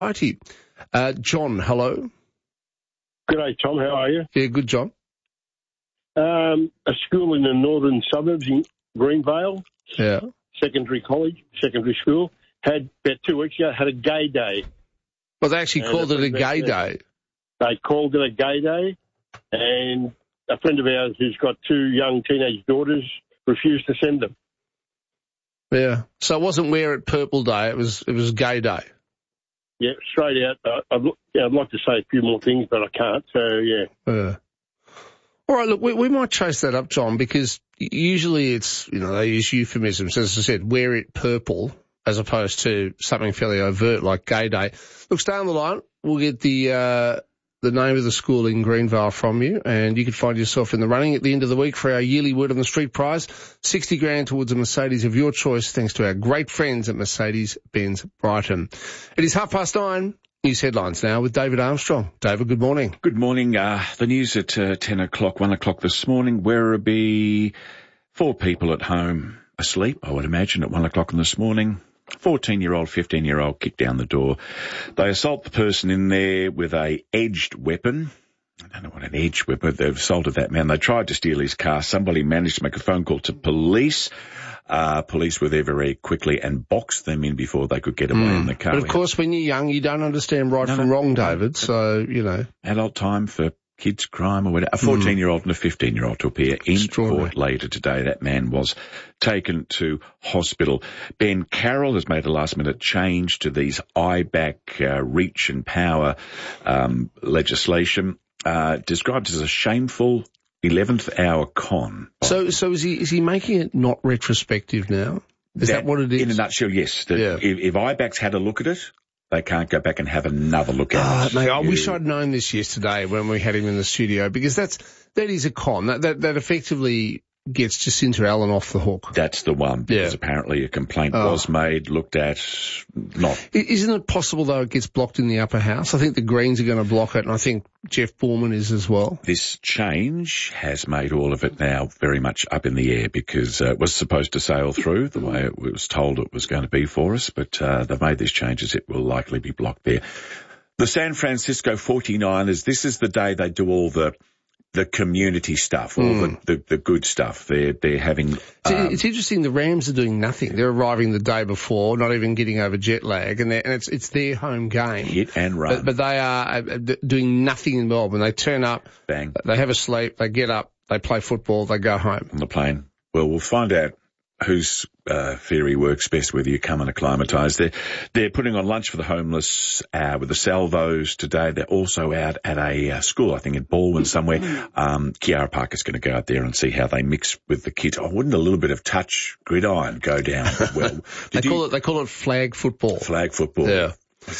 Righty. John, hello. Good day, Tom. How are you? Yeah, good, John. A school in the northern suburbs in Greenvale, secondary school, had about 2 weeks ago, had a gay day. Well, they actually called it a gay day. They called it a gay day, and a friend of ours who's got 2 young teenage daughters refused to send them. Yeah. So it wasn't Wear It Purple Day, it was gay day. Yeah, straight out. I'd like to say a few more things, but I can't, so yeah. All right, look, we might chase that up, John, because usually it's, they use euphemisms. As I said, Wear It Purple, as opposed to something fairly overt like gay day. Look, stay on the line. We'll get the name of the school in Greenvale from you, and you could find yourself in the running at the end of the week for our yearly Word on the Street prize, $60,000 towards a Mercedes of your choice, thanks to our great friends at Mercedes-Benz Brighton. It is 9:30. News headlines now with David Armstrong. David, good morning. Good morning. The news at 10 o'clock, 1 o'clock this morning. Werribee, 4 people at home asleep, I would imagine, at 1 o'clock this morning. 14-year-old, 15-year-old kicked down the door. They assault the person in there with a edged weapon. I don't know what an edged weapon. They've assaulted that man. They tried to steal his car. Somebody managed to make a phone call to police. Police were there very quickly and boxed them in before they could get away in the car. But of course, when you're young, you don't understand right from wrong, David. So, Adult time for kids' crime or whatever. A 14-year-old and a 15-year-old to appear in court later today. That man was taken to hospital. Ben Carroll has made a last-minute change to these IBAC reach and power legislation, described as a shameful 11th hour con. So is he making it not retrospective now? Is that what it is? In a nutshell, yes. If IBAC's had a look at it, they can't go back and have another look at it. Mate, I wish I'd known this yesterday when we had him in the studio, because that is a con. That effectively gets Jacinta Allen off the hook. That's the one, because apparently a complaint was made, looked at, not. Isn't it possible, though, it gets blocked in the upper house? I think the Greens are going to block it, and I think Jeff Borman is as well. This change has made all of it now very much up in the air, because it was supposed to sail through the way it was told it was going to be for us, but they've made these changes. It will likely be blocked there. The San Francisco 49ers, this is the day they do all the community stuff, all the good stuff. They're having... it's interesting, the Rams are doing nothing. They're arriving the day before, not even getting over jet lag, and it's their home game. Hit and run. But they are doing nothing in Melbourne. They turn up, bang, they have a sleep, they get up, they play football, they go home. On the plane. Well, we'll find out whose theory works best, whether you come and acclimatise. They're putting on lunch for the homeless with the Salvos today. They're also out at a school, I think in Baldwin somewhere. Kiara Parker's going to go out there and see how they mix with the kids. Oh, wouldn't a little bit of touch gridiron go down well? They call it flag football. Flag football. Yeah.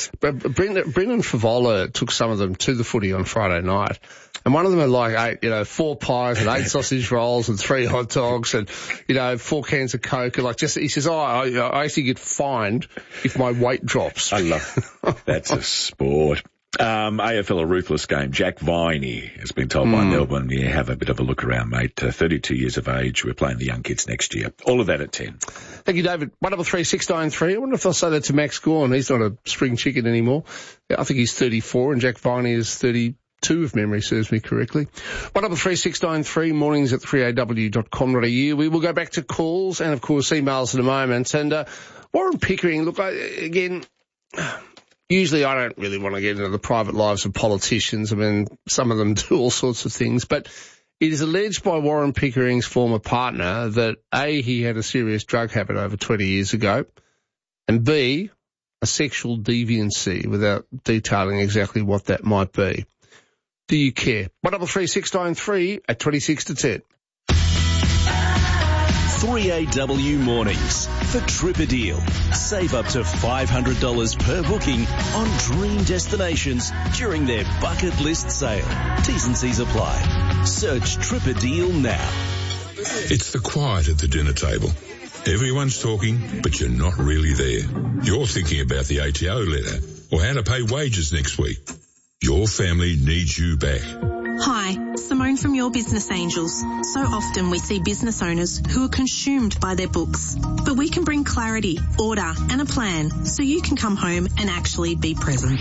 Brendan Favola took some of them to the footy on Friday night, and one of them had like 4 pies and 8 sausage rolls and 3 hot dogs and 4 cans of Coke, and he says, I actually get fined if my weight drops. I love that's a sport. AFL, a ruthless game. Jack Viney has been told by Melbourne, have a bit of a look around, mate. 32 years of age. We're playing the young kids next year. All of that at 10. Thank you, David. 133693. I wonder if they'll say that to Max Gawn. He's not a spring chicken anymore. I think he's 34 and Jack Viney is 32, if memory serves me correctly. 133693, mornings at 3aw.com.au. We will go back to calls and, of course, emails in a moment. And Warren Pickering, look, again... Usually I don't really want to get into the private lives of politicians. I mean, some of them do all sorts of things. But it is alleged by Warren Pickering's former partner that, A, he had a serious drug habit over 20 years ago, and B, a sexual deviancy, without detailing exactly what that might be. Do you care? 133693 at 26 to 10. 3AW Mornings for Trip a Deal. Save up to $500 per booking on dream destinations during their bucket list sale. T's and C's apply. Search Trip a Deal now. It's the quiet at the dinner table. Everyone's talking, but you're not really there. You're thinking about the ATO letter or how to pay wages next week. Your family needs you back. Hi, Simone from your business angels. So often we see business owners who are consumed by their books. But we can bring clarity, order and a plan so you can come home and actually be present.